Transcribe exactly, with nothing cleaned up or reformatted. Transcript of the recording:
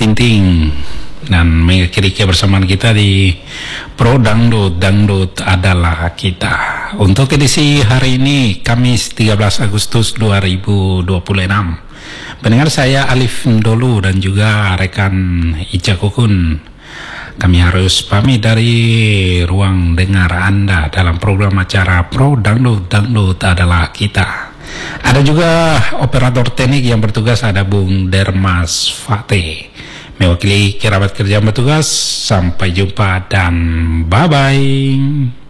Tinting dan Mega Kirike bersama kita di Pro Dangdut, Dangdut adalah kita. Untuk edisi hari ini Kamis tiga belas Agustus dua ribu dua puluh enam, pendengar saya Alif Ndolu dan juga rekan Ica Kukun, kami harus pamit dari ruang dengar Anda dalam program acara Pro Dangdut, Dangdut adalah kita. Ada juga operator teknik yang bertugas, ada Bung Dermas Fateh. Mewakili kerabat kerja yang bertugas, sampai jumpa dan bye-bye.